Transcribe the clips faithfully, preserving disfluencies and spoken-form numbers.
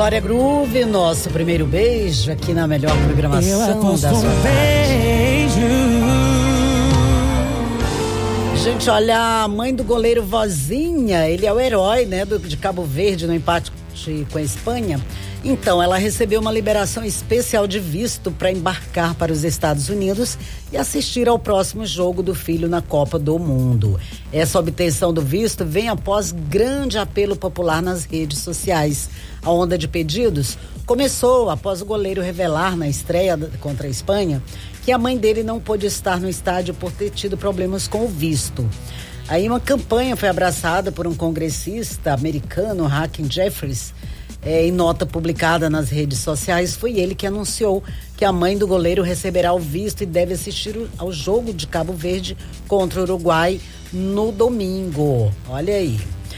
Glória Groove, nosso primeiro beijo aqui na melhor programação da sua tarde. Gente, olha, a mãe do goleiro Vozinha, ele é o herói, né, do, de Cabo Verde no empate com a Espanha. Então, ela recebeu uma liberação especial de visto para embarcar para os Estados Unidos e assistir ao próximo jogo do filho na Copa do Mundo. Essa obtenção do visto vem após grande apelo popular nas redes sociais. A onda de pedidos começou após o goleiro revelar na estreia contra a Espanha que a mãe dele não pôde estar no estádio por ter tido problemas com o visto. Aí uma campanha foi abraçada por um congressista americano, Hakeem Jeffries. É, em nota publicada nas redes sociais, foi ele que anunciou que a mãe do goleiro receberá o visto e deve assistir ao jogo de Cabo Verde contra o Uruguai no domingo. Olha aí.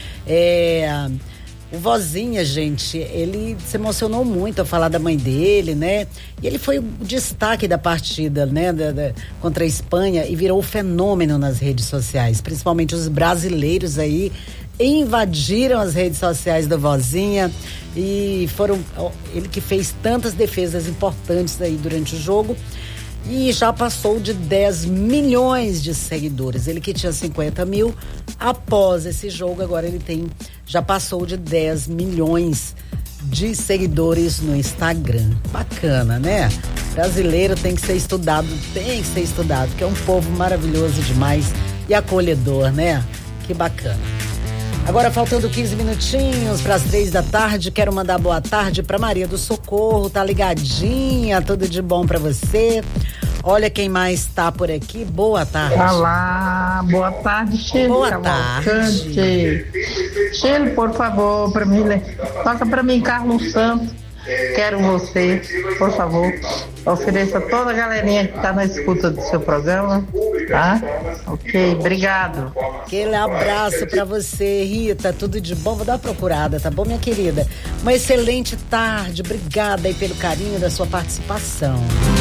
É, o Vozinha, gente, ele se emocionou muito ao falar da mãe dele, né? E ele foi o destaque da partida, né? Da, da, contra a Espanha e virou um fenômeno nas redes sociais, principalmente os brasileiros aí invadiram as redes sociais do Vozinha e foram ele que fez tantas defesas importantes aí durante o jogo e já passou de dez milhões de seguidores. Ele que tinha cinquenta mil, após esse jogo agora ele tem, já passou de dez milhões de seguidores no Instagram. Bacana, né? Brasileiro tem que ser estudado, tem que ser estudado, porque é um povo maravilhoso demais e acolhedor, né? Que bacana. Agora, faltando quinze minutinhos para as três da tarde, quero mandar boa tarde para Maria do Socorro, tá ligadinha, tudo de bom para você. Olha quem mais tá por aqui, boa tarde. Olá, boa tarde, Sheila. Boa tarde. Sheila, por favor, para mim, toca para mim, Carlos Santos. Quero você, por favor, ofereça toda a galerinha que está na escuta do seu programa, tá? Ok, obrigado. Aquele abraço pra você, Rita, tudo de bom, vou dar uma procurada, tá bom, minha querida? Uma excelente tarde, obrigada aí pelo carinho da sua participação.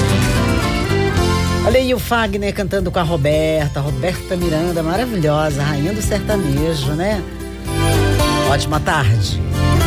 Olha aí o Fagner cantando com a Roberta, Roberta Miranda, maravilhosa, rainha do sertanejo, né? Ótima tarde.